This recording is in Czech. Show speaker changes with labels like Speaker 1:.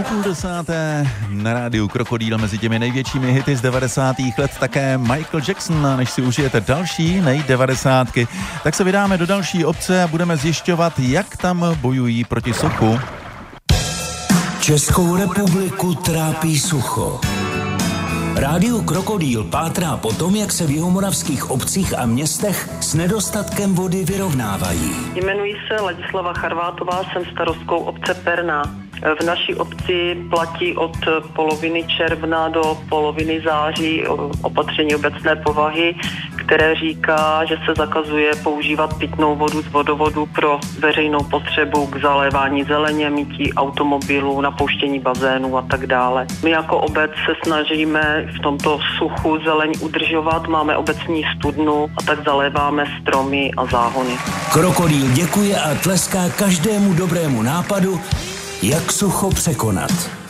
Speaker 1: 9:30 na rádiu Krokodýl, mezi těmi největšími hity z 90. let také Michael Jackson. A než si užijete další nej-90, tak se vydáme do další obce a budeme zjišťovat, jak tam bojují proti suchu.
Speaker 2: Českou republiku trápí sucho. Rádio Krokodýl pátrá po tom, jak se v jihomoravských obcích a městech s nedostatkem vody vyrovnávají.
Speaker 3: Jmenuji se Ladislava Charvátová, jsem starostkou obce Perná. V naší obci platí od poloviny června do poloviny září opatření obecné povahy, které říká, že se zakazuje používat pitnou vodu z vodovodu pro veřejnou potřebu k zalévání zeleně, mytí automobilů, napouštění bazénů a tak dále. My jako obec se snažíme v tomto suchu zeleň udržovat, máme obecní studnu a tak zaléváme stromy a záhony.
Speaker 2: Krokodýl děkuje a tleská každému dobrému nápadu, jak sucho překonat.